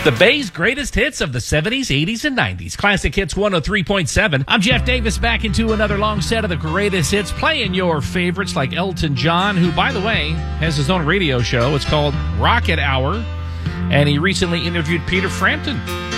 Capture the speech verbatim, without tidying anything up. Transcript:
The Bay's greatest hits of the seventies, eighties, and nineties. Classic Hits one oh three point seven. I'm Jeff Davis, back into another long set of the greatest hits, playing your favorites like Elton John, who, by the way, has his own radio show. It's called Rocket Hour, and he recently interviewed Peter Frampton